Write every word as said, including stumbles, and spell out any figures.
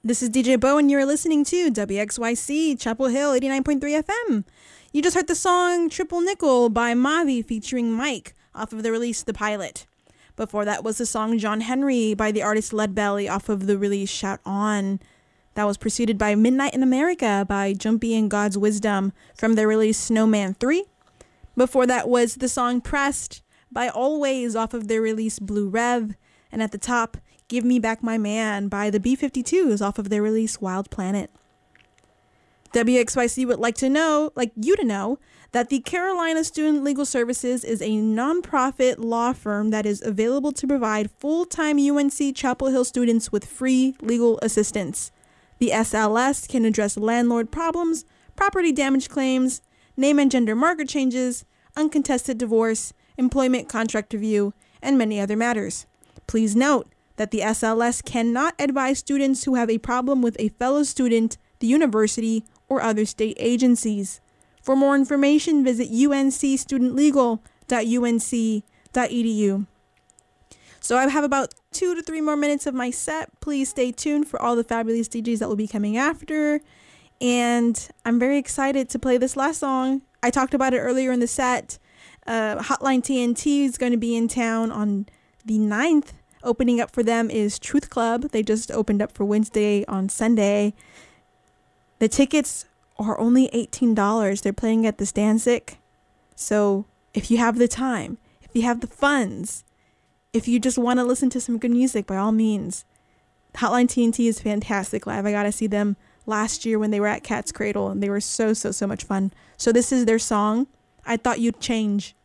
This is D J Bo, and you're listening to W X Y C Chapel Hill eighty-nine point three F M. You just heard the song Triple Nickel by Mavi featuring Mike off of the release The Pilot. Before that was the song John Henry by the artist Leadbelly off of the release Shout On. That was preceded by Midnight in America by Jumpy and God's Wisdom from their release Snowman three. Before that was the song Pressed by Always off of their release Blue Rev. And at the top, Give Me Back My Man by the B fifty-twos off of their release Wild Planet. W X Y C would like to know, like you to know, that the Carolina Student Legal Services is a nonprofit law firm that is available to provide full-time U N C Chapel Hill students with free legal assistance. The S L S can address landlord problems, property damage claims, name and gender marker changes, uncontested divorce, employment contract review, and many other matters. Please note that the S L S cannot advise students who have a problem with a fellow student, the university, or other state agencies. For more information, visit u n c student legal dot u n c dot e d u. So I have about two to three more minutes of my set. Please stay tuned for all the fabulous D Js that will be coming after. And I'm very excited to play this last song. I talked about it earlier in the set. Uh, Hotline T N T is going to be in town on the ninth. Opening up for them is Truth Club. They just opened up for Wednesday on Sunday. The tickets are only eighteen dollars. They're playing at the Stansic. So if you have the time, if you have the funds, if you just want to listen to some good music, by all means, Hotline T N T is fantastic live. I got to see them last year when they were at Cat's Cradle, and they were so, so, so much fun. So this is their song, I Thought You'd Change.